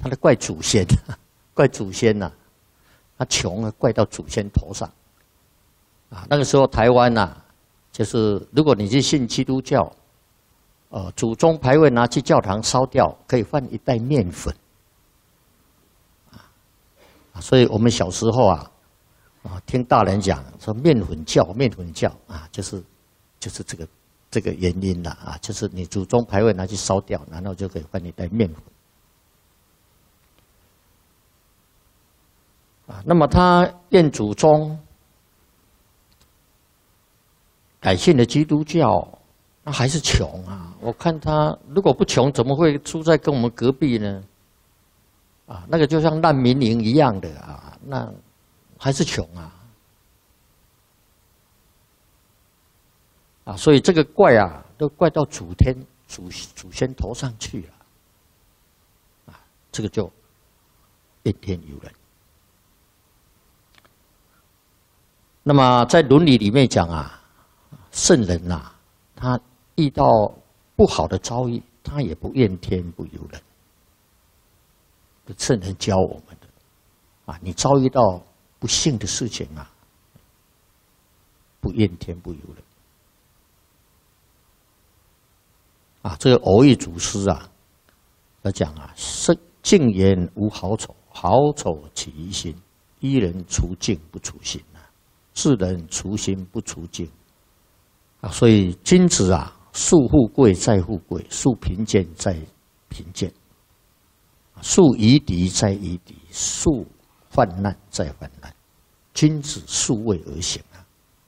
他在怪祖先，怪祖先呐、他穷啊，怪到祖先头上。啊，那个时候台湾呐、就是如果你是信基督教，祖宗牌位拿去教堂烧掉，可以换一袋面粉。所以我们小时候听大人讲说面粉教啊，就是这个原因啦啊，就是你祖宗牌位拿去烧掉，然后就可以换一袋面粉。啊，那么他愿祖宗改信了基督教，那还是穷啊！我看他如果不穷，怎么会住在跟我们隔壁呢？啊，那个就像难民营一样的啊，那还是穷啊！啊，所以这个怪啊，都怪到祖先头上去了。啊，这个就怨天尤人。那么在伦理里面讲啊，圣人呐，他遇到不好的遭遇，他也不怨天不尤人。圣人教我们的啊，你遭遇到不幸的事情啊，不怨天不尤人。啊，这个偶益祖师啊，他讲啊，静言无好丑，好丑起于心。一人除静不除心啊，世人除心不除静啊。所以君子啊，树富贵在富贵，树贫贱在贫贱。树夷狄在夷狄，树患难在患难。君子数位而行啊！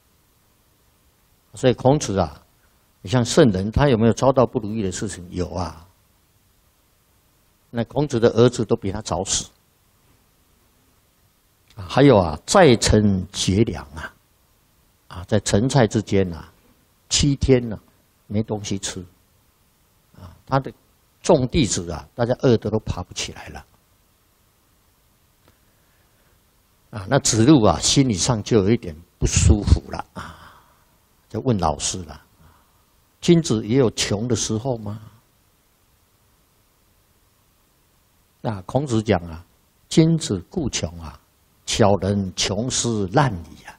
所以孔子啊，你像圣人，他有没有遭到不如意的事情？有啊。那孔子的儿子都比他早死。还有啊，在城绝粮啊，在陈蔡之间啊，7天呢、没东西吃啊，他的众弟子啊，大家饿得都爬不起来了。啊，那子路啊，心理上就有一点不舒服了啊，就问老师了：君子也有穷的时候吗？那孔子讲啊，君子固穷啊，小人穷斯滥矣啊。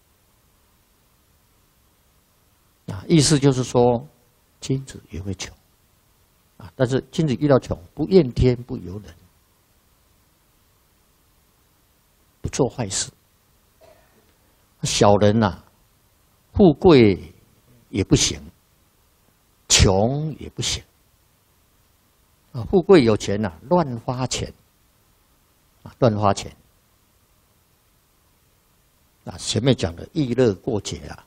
啊，意思就是说，君子也会穷。啊，但是君子遇到穷，不怨天不尤人，不做坏事。小人呐，富贵也不行，穷也不行。啊，富贵有钱呐，乱花钱，啊，乱花钱。啊，前面讲的逸乐过节啊，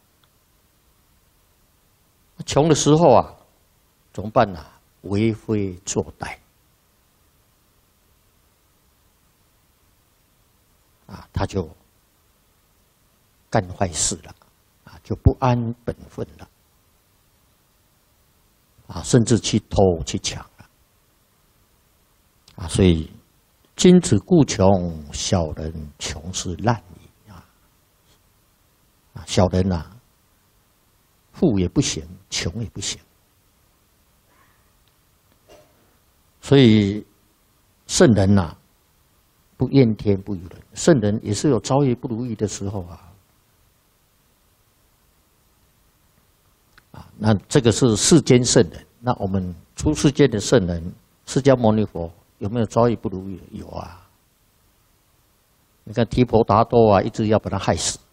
穷的时候啊，怎么办呢？为非作歹啊，他就干坏事了啊，就不安本分了啊，甚至去偷去抢了啊。所以君子固穷，小人穷斯滥矣啊！小人啊，富也不行，穷也不行。所以圣人呐，不怨天不尤人。圣人也是有遭遇不如意的时候啊。啊，那这个是世间圣人。那我们出世间的圣人，释迦牟尼佛有没有遭遇不如意？有啊。你看提婆达多啊，一直要把他害死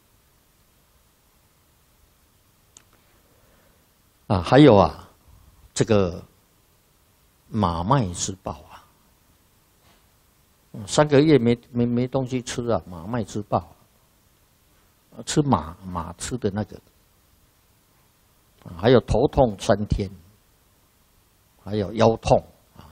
啊。还有啊，这个马麦之报啊，3个月没东西吃啊，马麦之报，吃马吃的那个，还有头痛3天，还有腰痛啊，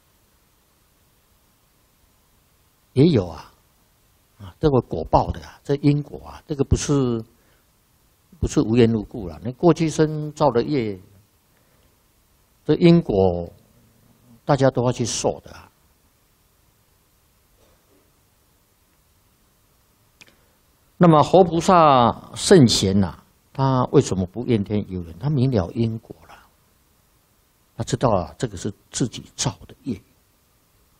也有啊，这个果报的啊，这因果啊，这个不是无缘无故了，你过去生造的业，这因果。大家都要去受的啊。那么活菩萨圣贤呐，他为什么不怨天尤人？他明了因果了，他知道啊，这个是自己造的业。